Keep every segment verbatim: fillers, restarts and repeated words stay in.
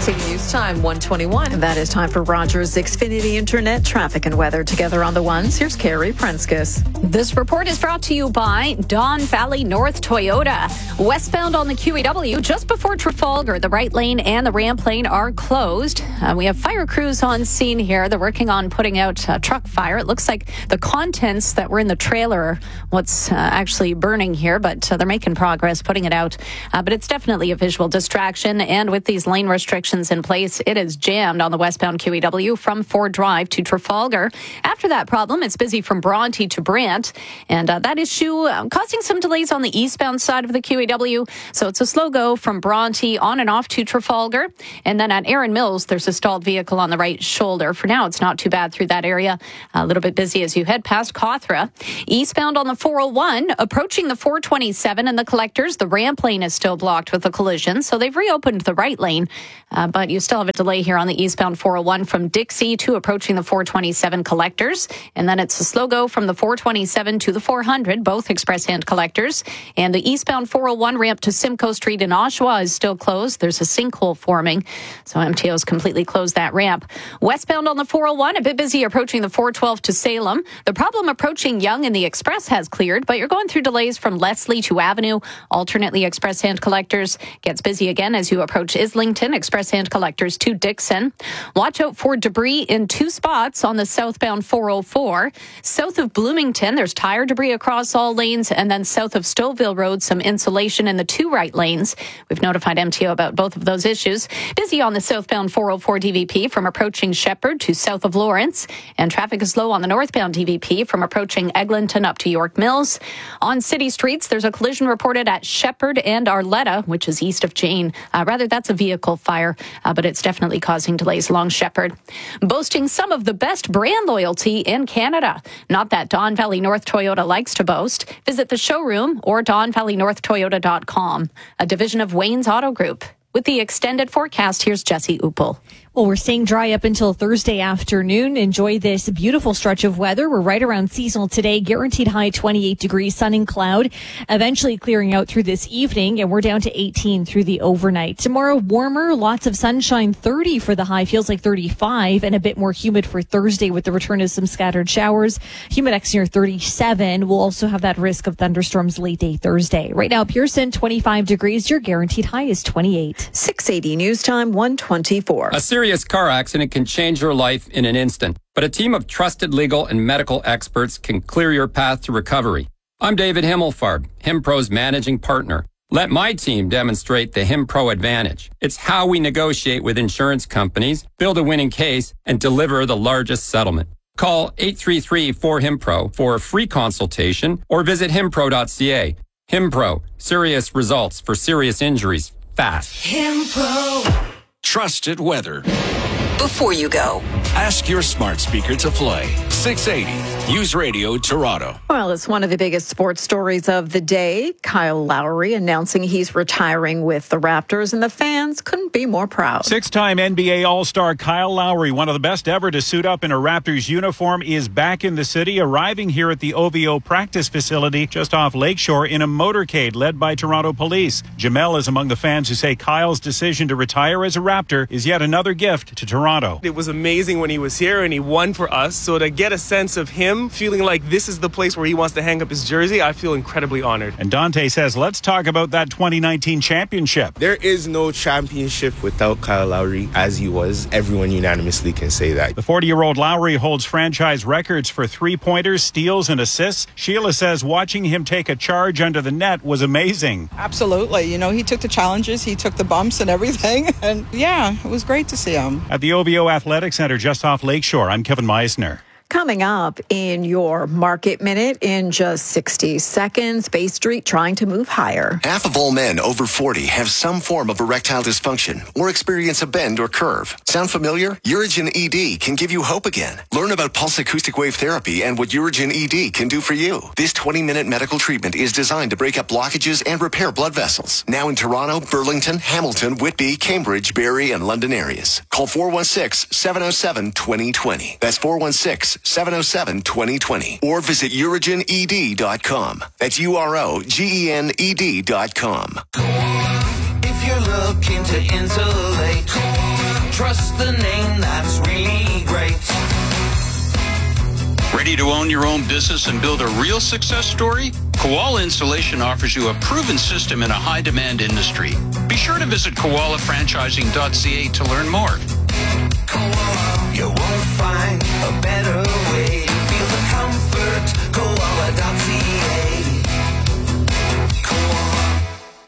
six eighty News Time, one twenty-one. And that is time for Rogers Xfinity Internet traffic and weather. Together on the ones, here's Carrie Prenskus. This report is brought to you by Don Valley North Toyota. Westbound on the Q E W, just before Trafalgar, the right lane and the ramp lane are closed. Uh, we have fire crews on scene here. They're working on putting out a truck fire. It looks like the contents that were in the trailer are what's uh, actually burning here, but uh, they're making progress putting it out. Uh, but it's definitely a visual distraction. And with these lane restrictions in place, it is jammed on the westbound Q E W from Ford Drive to Trafalgar. After that problem, it's busy from Bronte to Brant. And uh, that issue uh, causing some delays on the eastbound side of the Q E W. So it's a slow go from Bronte on and off to Trafalgar. And then at Erin Mills, there's a stalled vehicle on the right shoulder. For now, it's not too bad through that area. A little bit busy as you head past Cawthra. Eastbound on the four oh one, approaching the four twenty-seven and the collectors, the ramp lane is still blocked with a collision. So they've reopened the right lane, uh, but you still have a delay here on the eastbound four oh one from Dixie to approaching the four twenty-seven collectors. And then it's a slow go from the four twenty-seven to the four hundred, both express hand collectors. And the eastbound four oh one ramp to Simcoe Street in Oshawa is still closed. There's a sinkhole forming, so M T O's completely closed that ramp. Westbound on the four oh one, a bit busy approaching the four twelve to Salem. The problem approaching Yonge and the Express has cleared, but you're going through delays from Leslie to Avenue. Alternately, express hand collectors gets busy again as you approach Islington. Express hand collectors to Dixon. Watch out for debris in two spots on the southbound four oh four. South of Bloomington, there's tire debris across all lanes, and then south of Stouffville Road, some insulation in the two right lanes. We've notified M T O about both of those issues. Busy on the southbound four oh four D V P from approaching Shepherd to south of Lawrence, and traffic is low on the northbound D V P from approaching Eglinton up to York Mills. On city streets, there's a collision reported at Shepherd and Arletta, which is east of Jane. Uh, rather, that's a vehicle fire, uh, but it's definitely causing delays along Shepherd. Boasting some of the best brand loyalty in Canada. Not that Don Valley North Toyota likes to boast. Visit the showroom or don valley north toyota dot com, a division of Wayne's Auto Group. With the extended forecast, here's Jesse Uppel. Well, we're staying dry up until Thursday afternoon. Enjoy this beautiful stretch of weather. We're right around seasonal today. Guaranteed high twenty-eight degrees, sun and cloud. Eventually clearing out through this evening, and we're down to eighteen through the overnight. Tomorrow, warmer, lots of sunshine, thirty for the high. Feels like thirty-five, and a bit more humid for Thursday with the return of some scattered showers. Humidex near thirty-seven. We'll also have that risk of thunderstorms late day Thursday. Right now, Pearson, twenty-five degrees. Your guaranteed high is twenty-eight. six eighty News Time, one twenty-four. A serious car accident can change your life in an instant, but a team of trusted legal and medical experts can clear your path to recovery. I'm David Himmelfarb, HimPro's managing partner. Let my team demonstrate the HimPro advantage. It's how we negotiate with insurance companies, build a winning case, and deliver the largest settlement. Call eight three three, four, HIMPRO for a free consultation or visit himpro dot c a. HimPro, serious results for serious injuries, fast. HimPro. Trusted weather. Before you go, ask your smart speaker to play six eighty News Radio Toronto. Well, it's one of the biggest sports stories of the day. Kyle Lowry announcing he's retiring with the Raptors, and the fans couldn't be more proud. Six-time N B A All-Star Kyle Lowry, one of the best ever to suit up in a Raptors uniform, is back in the city, arriving here at the O V O practice facility just off Lakeshore in a motorcade led by Toronto Police. Jamel is among the fans who say Kyle's decision to retire as a Raptor is yet another gift to Toronto. It was amazing when he was here and he won for us, so to get a sense of him feeling like this is the place where he wants to hang up his jersey, I feel incredibly honored. And Dante says, let's talk about that twenty nineteen championship. There is no championship without Kyle Lowry, as he was. Everyone unanimously can say that. The forty-year-old Lowry holds franchise records for three-pointers, steals, and assists. Sheila says watching him take a charge under the net was amazing. Absolutely. You know, he took the challenges, he took the bumps and everything. And yeah, it was great to see him. At the O V O Athletic Center just off Lakeshore, I'm Kevin Meisner. Coming up in your Market Minute in just sixty seconds, Bay Street trying to move higher. Half of all men over forty have some form of erectile dysfunction or experience a bend or curve. Sound familiar? Urigen E D can give you hope again. Learn about pulse acoustic wave therapy and what Urigen E D can do for you. This twenty-minute medical treatment is designed to break up blockages and repair blood vessels. Now in Toronto, Burlington, Hamilton, Whitby, Cambridge, Barrie, and London areas. Call four one six, seven oh seven, two oh two oh. That's four one six, seven oh seven, two oh two oh. Or visit urigen e d dot com. That's U R O G E N E D dot com. If you're looking to insulate, trust the name, that's really great. Ready to own your own business and build a real success story? Koala Installation offers you a proven system in a high-demand industry. Be sure to visit koala franchising dot c a to learn more. Koala, you won't find a better way to feel the comfort. koala dot c a. Koala.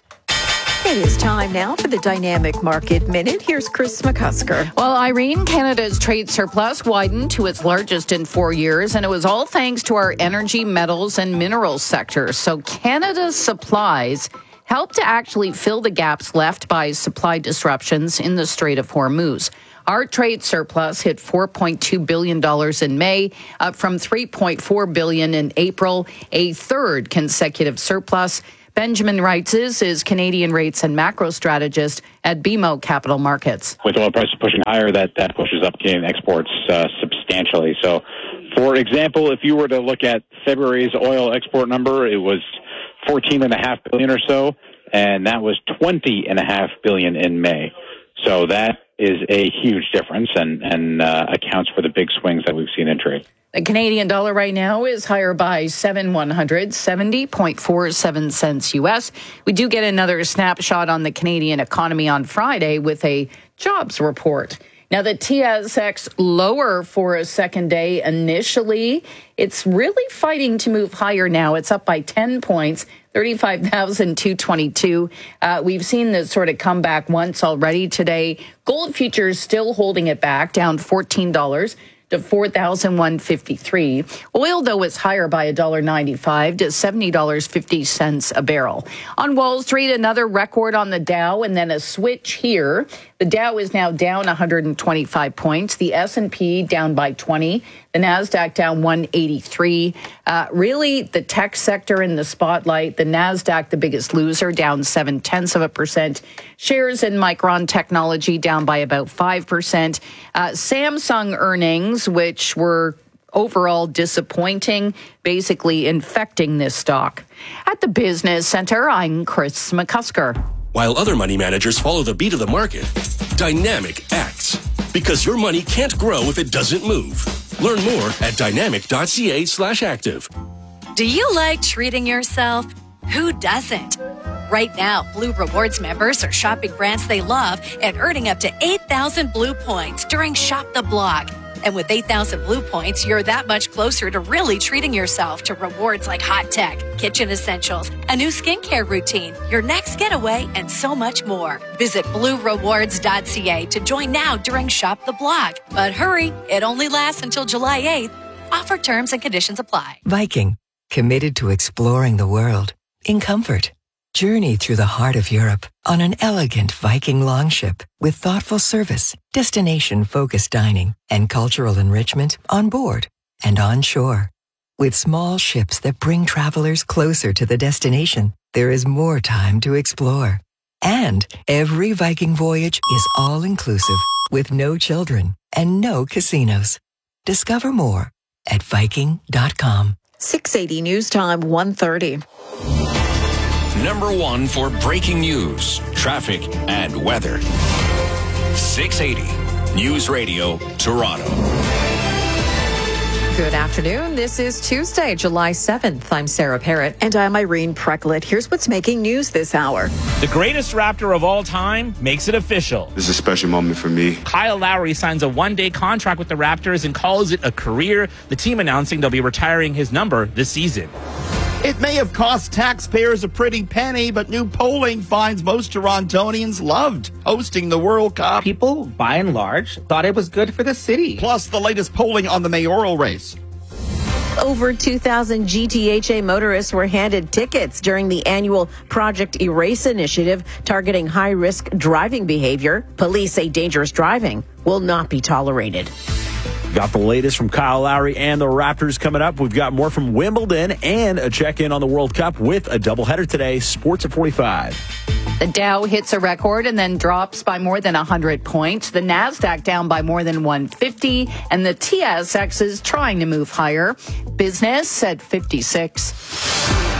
It is time now for the Dynamic Market Minute. Here's Chris McCusker. Well, Irene, Canada's trade surplus widened to its largest in four years, and it was all thanks to our energy, metals, and minerals sector. So Canada's supplies helped to actually fill the gaps left by supply disruptions in the Strait of Hormuz. Our trade surplus hit four point two billion dollars in May, up from three point four billion dollars in April, a third consecutive surplus. Benjamin Reitzes is Canadian rates and macro strategist at B M O Capital Markets. With oil prices pushing higher, that, that pushes up Canadian exports uh, substantially. So, for example, if you were to look at February's oil export number, it was fourteen point five billion dollars or so, and that was twenty point five billion dollars in May. So that is a huge difference and, and uh, accounts for the big swings that we've seen in trade. The Canadian dollar right now is higher by seven one hundred, seventy point four seven cents U S. We do get another snapshot on the Canadian economy on Friday with a jobs report. Now, the T S X lower for a second day initially. It's really fighting to move higher now. It's up by ten points, thirty-five thousand two hundred twenty-two. Uh, we've seen this sort of come back once already today. Gold futures still holding it back, down fourteen dollars to four thousand one hundred fifty-three. Oil, though, is higher by one dollar ninety-five to seventy dollars and fifty cents a barrel. On Wall Street, another record on the Dow and then a switch here. The Dow is now down one hundred twenty-five points. The S and P down by twenty. The NASDAQ down one hundred eighty-three. Uh, really, the tech sector in the spotlight. The NASDAQ, the biggest loser, down seven tenths of a percent. Shares in Micron Technology down by about five percent. Uh, Samsung earnings, which were overall disappointing, basically infecting this stock. At the Business Center, I'm Chris McCusker. While other money managers follow the beat of the market, Dynamic acts. Because your money can't grow if it doesn't move. Learn more at dynamic dot c a slash active. Do you like treating yourself? Who doesn't? Right now, Blue Rewards members are shopping brands they love and earning up to eight thousand Blue points during Shop the Block. And with eight thousand Blue points, you're that much closer to really treating yourself to rewards like hot tech, kitchen essentials, a new skincare routine, your next getaway, and so much more. Visit blue rewards dot c a to join now during Shop the Block. But hurry, it only lasts until July eighth. Offer terms and conditions apply. Viking, committed to exploring the world in comfort. Journey through the heart of Europe on an elegant Viking longship with thoughtful service, destination-focused dining, and cultural enrichment on board and on shore. With small ships that bring travelers closer to the destination, there is more time to explore. And every Viking voyage is all-inclusive with no children and no casinos. Discover more at viking dot com. six eighty News Time, one thirty. Number one for breaking news, traffic, and weather. six eighty News Radio, Toronto. Good afternoon. This is Tuesday, July seventh. I'm Sarah Parrott. And I'm Irene Precklett. Here's what's making news this hour. The greatest Raptor of all time makes it official. This is a special moment for me. Kyle Lowry signs a one-day contract with the Raptors and calls it a career. The team announcing they'll be retiring his number this season. It may have cost taxpayers a pretty penny, but new polling finds most Torontonians loved hosting the World Cup. People, by and large, thought it was good for the city. Plus, the latest polling on the mayoral race. Over two thousand G T H A motorists were handed tickets during the annual Project Erase initiative targeting high-risk driving behavior. Police say dangerous driving will not be tolerated. Got the latest from Kyle Lowry and the Raptors coming up. We've got more from Wimbledon and a check-in on the World Cup with a doubleheader today. Sports at forty-five. The Dow hits a record and then drops by more than one hundred points. The NASDAQ down by more than one hundred fifty, and the T S X is trying to move higher. Business at fifty-six.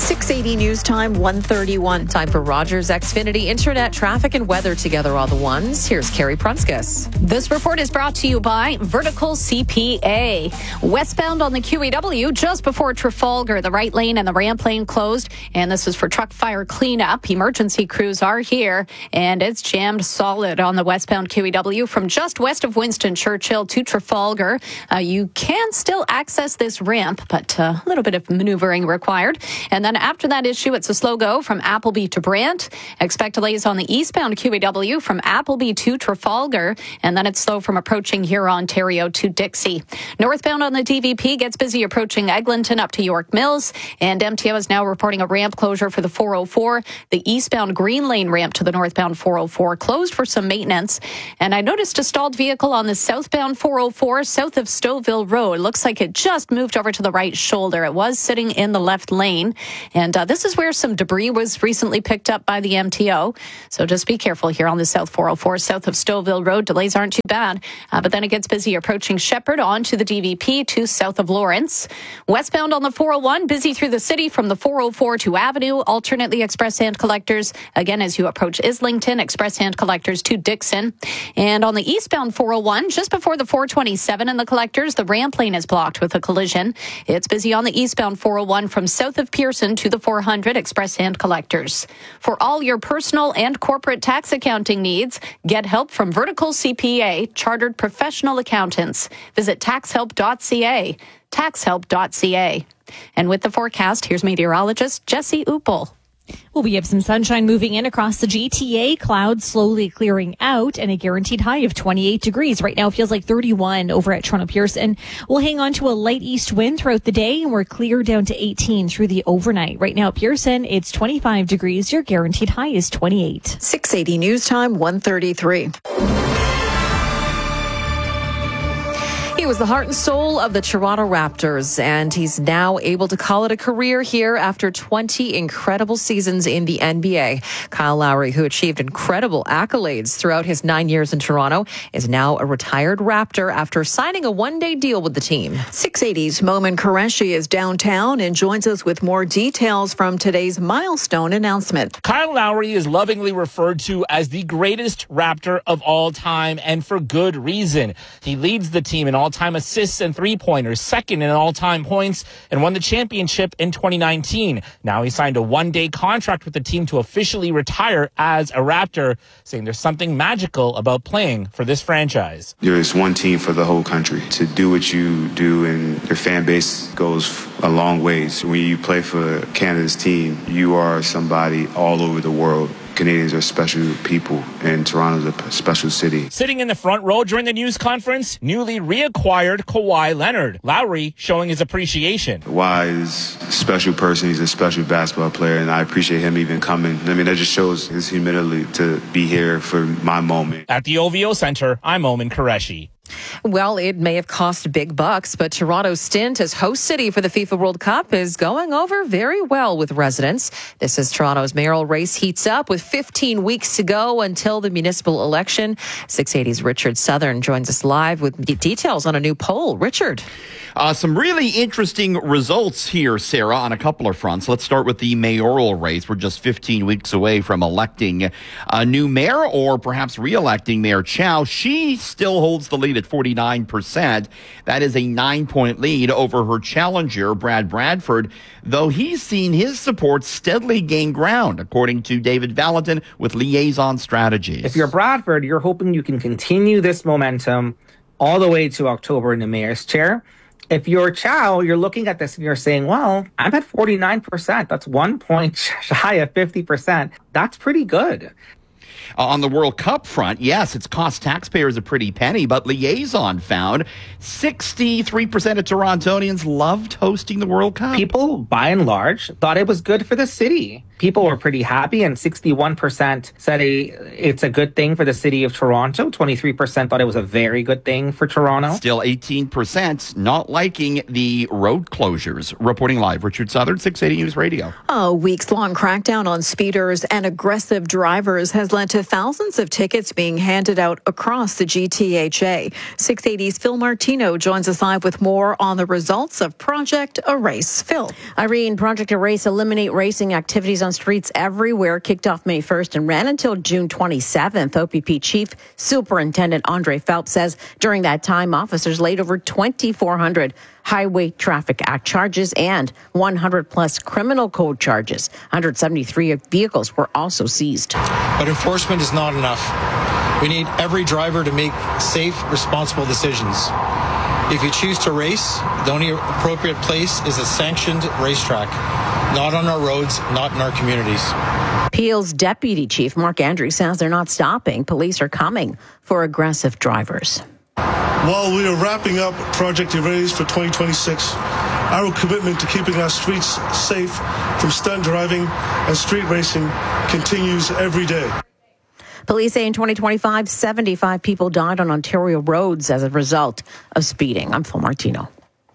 six eighty News Time, one thirty-one. Time for Rogers Xfinity Internet traffic and weather together all the ones. Here's Carrie Prunskis. This report is brought to you by Vertical C P A. Westbound on the Q E W just before Trafalgar, the right lane and the ramp lane closed. And this is for truck fire cleanup. Emergency crews are here and it's jammed solid on the westbound Q E W from just west of Winston Churchill to Trafalgar. Uh, you can still access this ramp, but uh, a little bit of maneuvering required. And then after that issue, it's a slow go from Appleby to Brant. Expect delays on the eastbound Q E W from Appleby to Trafalgar. And then it's slow from approaching here Ontario to Dixie. Northbound on the D V P gets busy approaching Eglinton up to York Mills. And M T O is now reporting a ramp closure for the four oh four. The eastbound Green Lane ramp to the northbound four oh four closed for some maintenance. And I noticed a stalled vehicle on the southbound four oh four south of Stouffville Road. Looks like it just moved over to the right shoulder. It was sitting in the left lane. And uh, this is where some debris was recently picked up by the M T O. So just be careful here on the South four oh four, south of Stouffville Road. Delays aren't too bad. Uh, but then it gets busy approaching Shepherd onto the D V P to south of Lawrence. Westbound on the four oh one, busy through the city from the four oh four to Avenue. Alternately express hand collectors. Again, as you approach Islington, express hand collectors to Dixon. And on the eastbound four oh one, just before the four twenty-seven and the collectors, the ramp lane is blocked with a collision. It's busy on the eastbound four oh one from south of Pearson to the four hundred express hand collectors. For all your personal and corporate tax accounting needs, get help from Vertical C P A, chartered professional accountants. Visit tax help dot c a, tax help dot c a. And with the forecast, here's meteorologist Jesse Uppel. Well, we have some sunshine moving in across the G T A, clouds slowly clearing out, and a guaranteed high of twenty-eight degrees. Right now it feels like thirty-one over at Toronto Pearson. We'll hang on to a light east wind throughout the day, and we're clear down to eighteen through the overnight. Right now at Pearson, it's twenty-five degrees. Your guaranteed high is twenty-eight. six eighty News Time, one thirty-three. He was the heart and soul of the Toronto Raptors, and he's now able to call it a career here after twenty incredible seasons in the N B A. Kyle Lowry, who achieved incredible accolades throughout his nine years in Toronto, is now a retired Raptor after signing a one-day deal with the team. six eighty's Momin Qureshi is downtown and joins us with more details from today's milestone announcement. Kyle Lowry is lovingly referred to as the greatest Raptor of all time, and for good reason. He leads the team in all all-time assists and three-pointers, second in all-time points, and won the championship in twenty nineteen. Now he signed a one-day contract with the team to officially retire as a Raptor, saying there's something magical about playing for this franchise. There's one team for the whole country. To do what you do and your fan base goes a long ways. When you play for Canada's team, you are somebody all over the world. Canadians are special people, and Toronto's a special city. Sitting in the front row during the news conference, newly reacquired Kawhi Leonard. Lowry showing his appreciation. Kawhi is a special person. He's a special basketball player, and I appreciate him even coming. I mean, that just shows his humility to be here for my moment. At the O V O Center, I'm Momin Qureshi. Well, it may have cost big bucks, but Toronto's stint as host city for the FIFA World Cup is going over very well with residents. This is Toronto's mayoral race heats up with fifteen weeks to go until the municipal election. six eighty's Richard Southern joins us live with details on a new poll. Richard. Uh, some really interesting results here, Sarah, on a couple of fronts. Let's start with the mayoral race. We're just fifteen weeks away from electing a new mayor, or perhaps re-electing Mayor Chow. She still holds the lead at forty-nine percent. That is a nine-point lead over her challenger, Brad Bradford, though he's seen his support steadily gain ground, according to David Valentin with Liaison Strategies. If you're Bradford, you're hoping you can continue this momentum all the way to October in the mayor's chair. If you're Chow, you're looking at this and you're saying, well, I'm at forty-nine percent. That's one point shy of fifty percent. That's pretty good. Uh, on the World Cup front, yes, it's cost taxpayers a pretty penny, but Liaison found sixty-three percent of Torontonians loved hosting the World Cup. People, by and large, thought it was good for the city. People were pretty happy, and sixty-one percent said a, it's a good thing for the city of Toronto. twenty-three percent thought it was a very good thing for Toronto. Still eighteen percent not liking the road closures. Reporting live, Richard Southern, six eighty News Radio. A weeks-long crackdown on speeders and aggressive drivers has led led to thousands of tickets being handed out across the G T H A. six eighty's Phil Martino joins us live with more on the results of Project Erase. Phil. Irene, Project Erase Eliminate Racing activities on streets everywhere kicked off May first and ran until June twenty-seventh. O P P Chief Superintendent Andre Phelps says during that time, officers laid over twenty-four hundred Highway Traffic Act charges and one hundred plus criminal code charges. one hundred seventy-three vehicles were also seized. But enforcement is not enough. We need every driver to make safe, responsible decisions. If you choose to race, the only appropriate place is a sanctioned racetrack, not on our roads, not in our communities. Peel's Deputy Chief Mark Andrews says they're not stopping. Police are coming for aggressive drivers. While we are wrapping up Project Erase for twenty twenty-six, our commitment to keeping our streets safe from stunt driving and street racing continues every day. Police say in twenty twenty-five, seventy-five people died on Ontario roads as a result of speeding. I'm Phil Martino.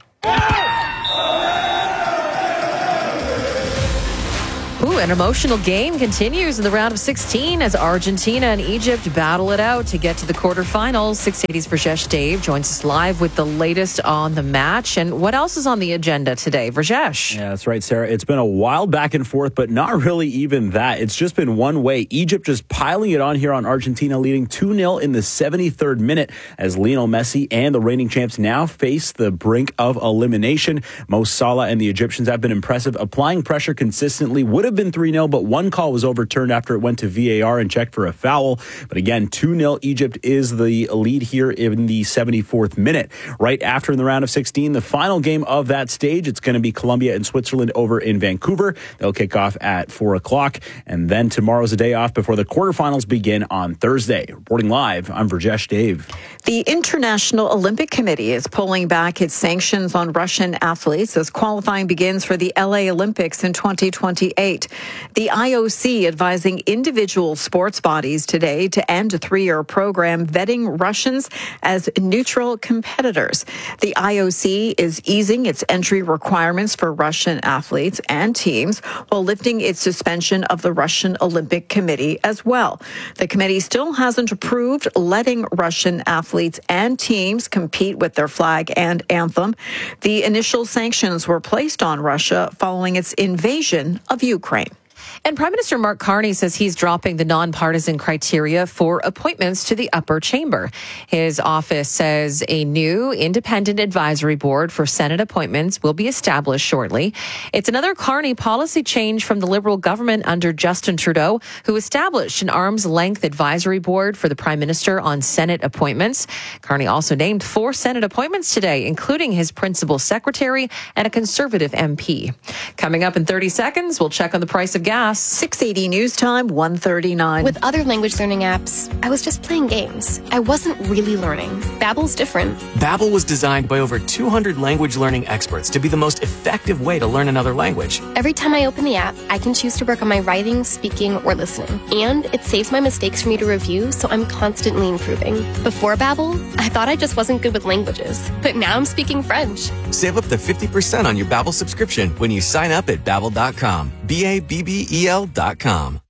Ooh, an emotional game continues in the round of sixteen as Argentina and Egypt battle it out to get to the quarterfinals. six eighty's Rajesh Dave joins us live with the latest on the match. And what else is on the agenda today, Rajesh? Yeah, that's right, Sarah. It's been a wild back and forth, but not really even that. It's just been one way. Egypt just piling it on here on Argentina, leading two nil in the seventy-third minute as Lionel Messi and the reigning champs now face the brink of elimination. Mo Salah and the Egyptians have been impressive, applying pressure consistently. Would have been three nil, but one call was overturned after it went to V A R and checked for a foul. But again, two nil. Egypt is the lead here in the seventy-fourth minute. Right after in the round of sixteen, the final game of that stage, it's going to be Colombia and Switzerland over in Vancouver. They'll kick off at four o'clock. And then tomorrow's a day off before the quarterfinals begin on Thursday. Reporting live, I'm Rajesh Dave. The International Olympic Committee is pulling back its sanctions on Russian athletes as qualifying begins for the L A Olympics in twenty twenty-eight. The I O C advising individual sports bodies today to end a three-year program vetting Russians as neutral competitors. The I O C is easing its entry requirements for Russian athletes and teams while lifting its suspension of the Russian Olympic Committee as well. The committee still hasn't approved letting Russian athletes and teams compete with their flag and anthem. The initial sanctions were placed on Russia following its invasion of Ukraine. And Prime Minister Mark Carney says he's dropping the nonpartisan criteria for appointments to the upper chamber. His office says a new independent advisory board for Senate appointments will be established shortly. It's another Carney policy change from the Liberal government under Justin Trudeau, who established an arm's length advisory board for the Prime Minister on Senate appointments. Carney also named four Senate appointments today, including his principal secretary and a Conservative M P. Coming up in thirty seconds, we'll check on the price of gas. six eighty News Time, one thirty-nine. With other language learning apps, I was just playing games. I wasn't really learning. Babbel's different. Babbel was designed by over two hundred language learning experts to be the most effective way to learn another language. Every time I open the app, I can choose to work on my writing, speaking, or listening. And it saves my mistakes for me to review, so I'm constantly improving. Before Babbel, I thought I just wasn't good with languages. But now I'm speaking French. Save up to fifty percent on your Babbel subscription when you sign up at babbel dot com. B A B B E L dot com.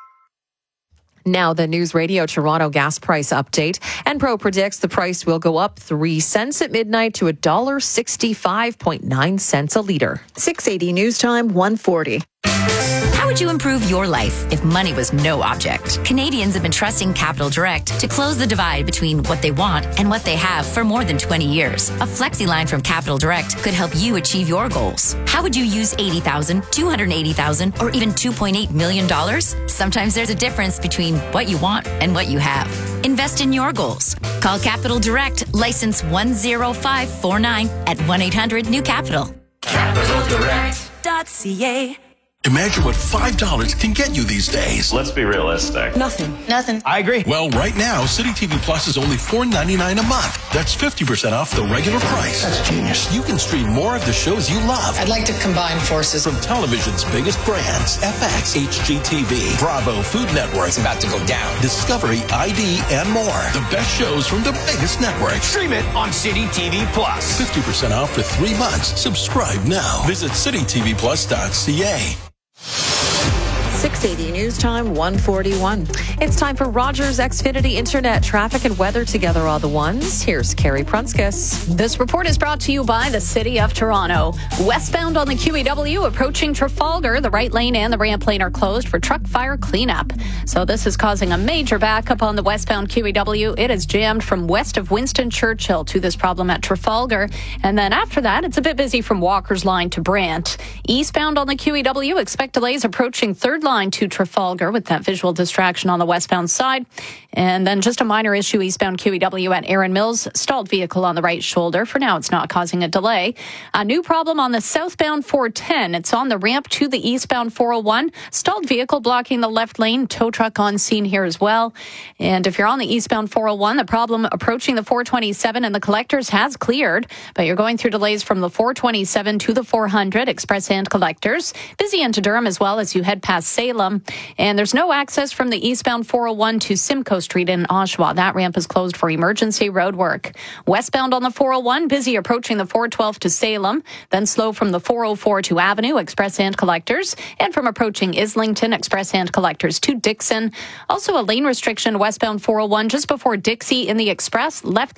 Now the News Radio Toronto gas price update. Enpro predicts the price will go up three cents at midnight to one dollar sixty-five point nine cents a litre. six eighty News Time, one forty. How would you improve your life if money was no object? Canadians have been trusting Capital Direct to close the divide between what they want and what they have for more than twenty years. A flexi line from Capital Direct could help you achieve your goals. How would you use eighty thousand dollars, two hundred eighty thousand dollars, or even two point eight million dollars? Sometimes there's a difference between what you want and what you have. Invest in your goals. Call Capital Direct, license one zero five four nine at one eight hundred new capital. capital direct dot c a. Imagine what five dollars can get you these days. Let's be realistic. Nothing. Nothing. I agree. Well, right now, City T V Plus is only four ninety-nine a month. That's fifty percent off the regular price. That's genius. You can stream more of the shows you love. I'd like to combine forces. From television's biggest brands, F X, H G T V, Bravo, Food Network. It's about to go down. Discovery, I D, and more. The best shows from the biggest networks. Stream it on City T V Plus. fifty percent off for three months. Subscribe now. Visit city t v plus dot c a. six K D News Time, one forty-one. It's time for Rogers Xfinity Internet traffic and weather together all the ones. Here's Carrie Prunskis. This report is brought to you by the City of Toronto. Westbound on the Q E W approaching Trafalgar, the right lane and the ramp lane are closed for truck fire cleanup. So this is causing a major backup on the westbound Q E W. It is jammed from west of Winston Churchill to this problem at Trafalgar. And then after that, it's a bit busy from Walker's Line to Brant. Eastbound on the Q E W, expect delays approaching third line to Trafalgar with that visual distraction on the westbound side. And then just a minor issue eastbound Q E W at Erin Mills, stalled vehicle on the right shoulder. For now, it's not causing a delay. A new problem on the southbound four ten. It's on the ramp to the eastbound four oh one. Stalled vehicle blocking the left lane. Tow truck on scene here as well. And if you're on the eastbound four oh one, the problem approaching the four twenty-seven and the collectors has cleared, but you're going through delays from the four twenty-seven to the four hundred express and collectors. Busy into Durham as well as you head past Salem. And there's no access from the eastbound four oh one to Simcoe Street in Oshawa. That ramp is closed for emergency road work. Westbound on the four oh one, busy approaching the four twelve to Salem, then slow from the four oh four to Avenue, express and collectors, and from approaching Islington, express and collectors to Dixon. Also a lane restriction westbound four oh one just before Dixie in the express, left